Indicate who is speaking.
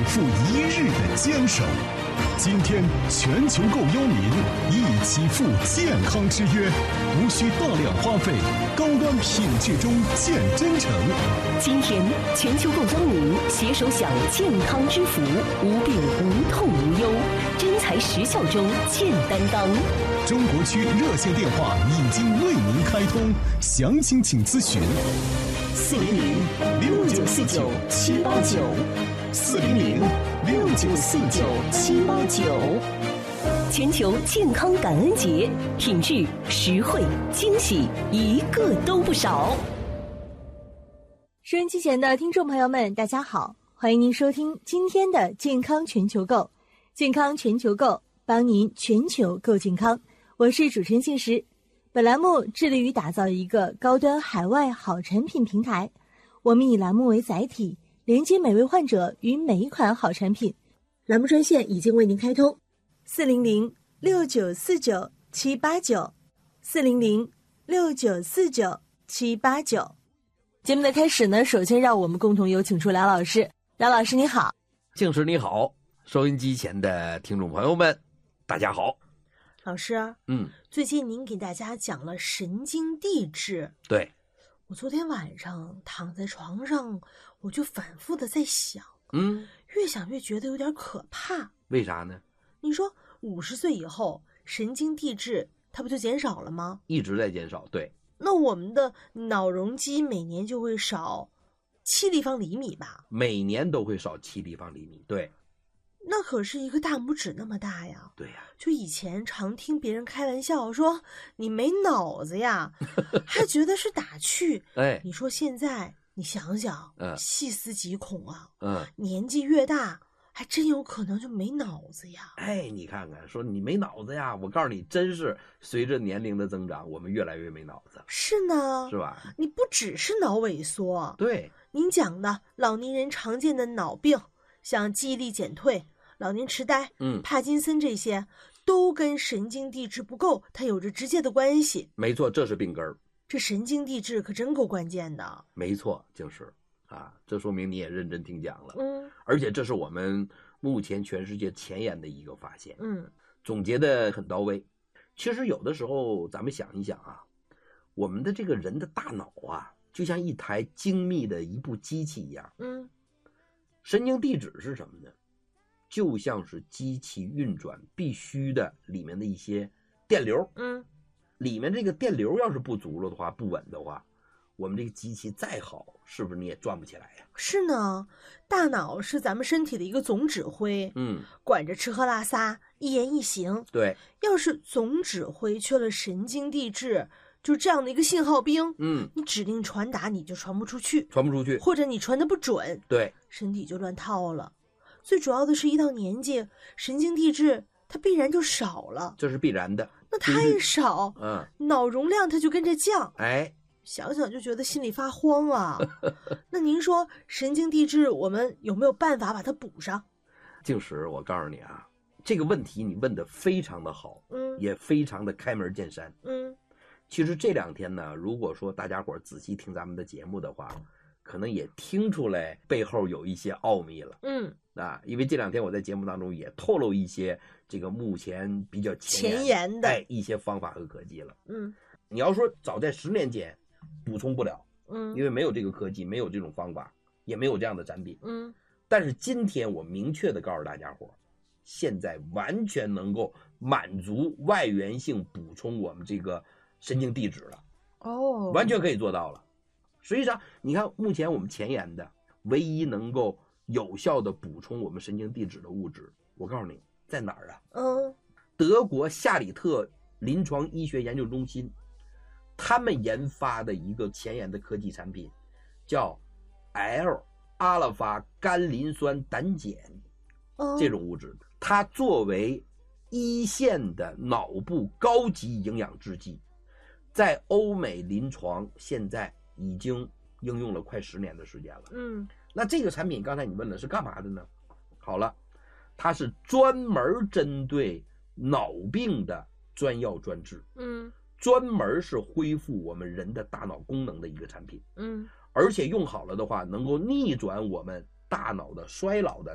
Speaker 1: 复一日的坚守。今天，全球购忧民一起赴健康之约，无需大量花费，高端品质中见真诚。
Speaker 2: 今天，全球购忧民携手享健康之福，无病无痛无忧，真材实效中见担当。
Speaker 1: 中国区热线电话已经为您开通，详情请咨询
Speaker 2: 400-6949-789，400-6949-789。全球健康感恩节，品质、实惠、惊喜，一个都不少。
Speaker 3: 收音机前的听众朋友们，大家好，欢迎您收听今天的健康全球购。健康全球购，帮您全球购健康。我是主持人信实。本栏目致力于打造一个高端海外好产品平台，我们以栏目为载体，连接每位患者与每一款好产品。栏目专线已经为您开通，400-6949-789，400-6949-789。节目的开始呢，首先让我们共同有请出梁老师。梁老师你好。
Speaker 4: 静时你好，收音机前的听众朋友们大家好。
Speaker 3: 老师，最近您给大家讲了神经递质。
Speaker 4: 对，
Speaker 3: 我昨天晚上躺在床上，我就反复的在想，越想越觉得有点可怕。
Speaker 4: 为啥呢？
Speaker 3: 你说50岁以后神经递质它不就减少了吗？
Speaker 4: 一直在减少，对。
Speaker 3: 那我们的脑容积每年就会少7立方厘米吧？
Speaker 4: 每年都会少7立方厘米，对。
Speaker 3: 那可是一个大拇指那么大呀。
Speaker 4: 对呀。
Speaker 3: 就以前常听别人开玩笑说你没脑子呀，还觉得是打趣。
Speaker 4: 哎，
Speaker 3: 你说现在你想想，细思极恐啊。年纪越大还真有可能就没脑子呀。
Speaker 4: 哎，你看看，说你没脑子呀，我告诉你，真是随着年龄的增长，我们越来越没脑子。
Speaker 3: 是呢，
Speaker 4: 是吧？
Speaker 3: 你不只是脑萎缩，
Speaker 4: 对，
Speaker 3: 您讲的老年人常见的脑病，像记忆力减退、老年痴呆、帕金森这些，都跟神经递质不够它有着直接的关系。
Speaker 4: 没错，这是病根儿。
Speaker 3: 这神经递质可真够关键的。
Speaker 4: 没错，就是啊，这说明你也认真听讲了。而且这是我们目前全世界前沿的一个发现。总结的很到位。其实有的时候咱们想一想啊，我们的这个人的大脑啊，就像一台精密的一部机器一样。神经递质是什么呢？就像是机器运转必须的里面的一些电流。里面这个电流要是不足了的话，不稳的话，我们这个机器再好，是不是你也转不起来呀？
Speaker 3: 是呢，大脑是咱们身体的一个总指挥，管着吃喝拉撒、一言一行。
Speaker 4: 对，
Speaker 3: 要是总指挥缺了神经递质，就这样的一个信号兵，你指令传达你就传不出去，或者你传的不准，
Speaker 4: 对，
Speaker 3: 身体就乱套了。最主要的是一到年纪，神经递质它必然就少了，
Speaker 4: 这是必然的。
Speaker 3: 那它一少，脑容量它就跟着降。
Speaker 4: 哎，
Speaker 3: 想想就觉得心里发慌啊。那您说神经递质我们有没有办法把它补上？
Speaker 4: 静时，我告诉你啊，这个问题你问得非常的好，也非常的开门见山。其实这2天呢，如果说大家伙仔细听咱们的节目的话，可能也听出来背后有一些奥秘了。因为这2天我在节目当中也透露一些这个目前比较前沿的一些方法和科技了。你要说早在10年前补充不了，因为没有这个科技，没有这种方法，也没有这样的产品。但是今天我明确的告诉大家伙，现在完全能够满足外源性补充我们这个神经递质了。完全可以做到了。实际上你看目前我们前沿的唯一能够有效的补充我们神经递质的物质，我告诉你在哪儿啊？德国夏里特临床医学研究中心，他们研发的一个前沿的科技产品叫 L 阿尔法甘磷酸胆碱。这种物质它作为一线的脑部高级营养制剂，在欧美临床现在已经应用了快10年的时间了。那这个产品刚才你问了是干嘛的呢？好了，它是专门针对脑病的专药专治，专门是恢复我们人的大脑功能的一个产品，而且用好了的话，能够逆转我们大脑的衰老的